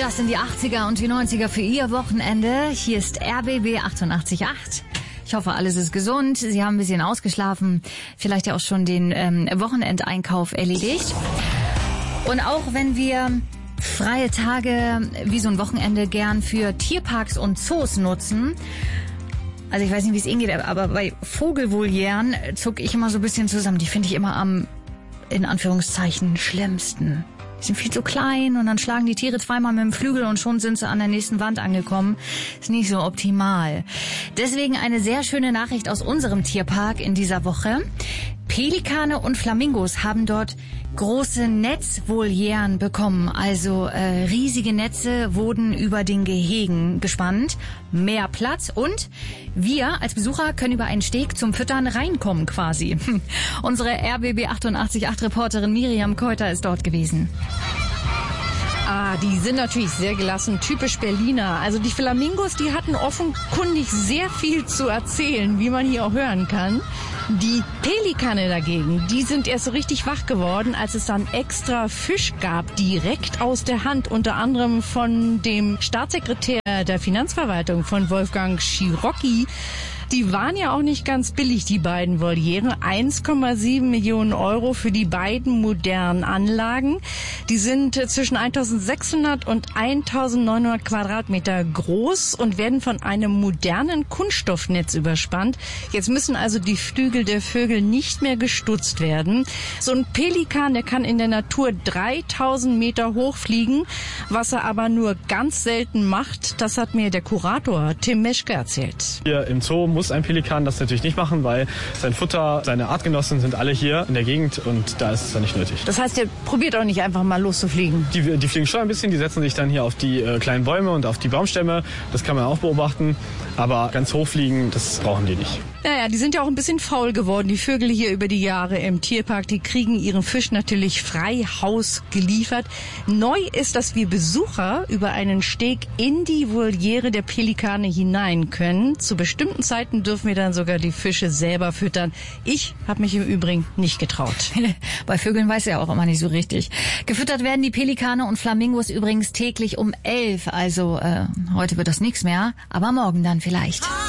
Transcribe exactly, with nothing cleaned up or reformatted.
Das sind die achtziger und die neunziger für Ihr Wochenende. Hier ist R B B achtundachtzig Komma acht. Ich hoffe, alles ist gesund. Sie haben ein bisschen ausgeschlafen. Vielleicht ja auch schon den ähm, Wochenendeinkauf erledigt. Und auch wenn wir freie Tage wie so ein Wochenende gern für Tierparks und Zoos nutzen, also ich weiß nicht, wie es Ihnen geht, aber bei Vogelvolieren zucke ich immer so ein bisschen zusammen. Die finde ich immer am, in Anführungszeichen, schlimmsten. Die sind viel zu klein und dann schlagen die Tiere zweimal mit dem Flügel und schon sind sie an der nächsten Wand angekommen. Ist nicht so optimal. Deswegen eine sehr schöne Nachricht aus unserem Tierpark in dieser Woche. Pelikane und Flamingos haben dort große Netzvolieren bekommen. Also äh, riesige Netze wurden über den Gehegen gespannt. Mehr Platz und wir als Besucher können über einen Steg zum Füttern reinkommen quasi. Unsere R B B achtundachtzig Komma acht Reporterin Miriam Keuter ist dort gewesen. Ah, die sind natürlich sehr gelassen, typisch Berliner. Also die Flamingos, die hatten offenkundig sehr viel zu erzählen, wie man hier auch hören kann. Die Pelikane dagegen, die sind erst so richtig wach geworden, als es dann extra Fisch gab, direkt aus der Hand, unter anderem von dem Staatssekretär der Finanzverwaltung, von Wolfgang Schirocki. Die waren ja auch nicht ganz billig, die beiden Voliere. eins Komma sieben Millionen Euro für die beiden modernen Anlagen. Die sind zwischen eintausendsechshundert und eintausendneunhundert Quadratmeter groß und werden von einem modernen Kunststoffnetz überspannt. Jetzt müssen also die Flügel der Vögel nicht mehr gestutzt werden. So ein Pelikan, der kann in der Natur dreitausend Meter hoch fliegen, was er aber nur ganz selten macht. Das hat mir der Kurator Tim Meschke erzählt. Hier im Zoo muss ein Pelikan das natürlich nicht machen, weil sein Futter, seine Artgenossen sind alle hier in der Gegend und da ist es dann nicht nötig. Das heißt, ihr probiert auch nicht einfach mal loszufliegen? Die, die fliegen schon ein bisschen, die setzen sich dann hier auf die äh, kleinen Bäume und auf die Baumstämme. Das kann man auch beobachten, aber ganz hoch fliegen, das brauchen die nicht. Naja, die sind ja auch ein bisschen faul geworden, die Vögel hier über die Jahre im Tierpark. Die kriegen ihren Fisch natürlich frei Haus geliefert. Neu ist, dass wir Besucher über einen Steg in die Voliere der Pelikane hinein können. Zu bestimmten Zeiten dürfen wir dann sogar die Fische selber füttern. Ich habe mich im Übrigen nicht getraut. Bei Vögeln weiß er auch immer nicht so richtig. Gefüttert werden die Pelikane und Flamingos übrigens täglich um elf. Also äh, heute wird das nichts mehr, aber morgen dann vielleicht.